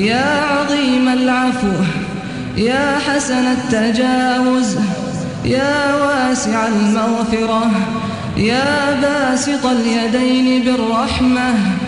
يا عظيم العفو يا حسن التجاوز يا واسع المغفرة يا باسط اليدين بالرحمة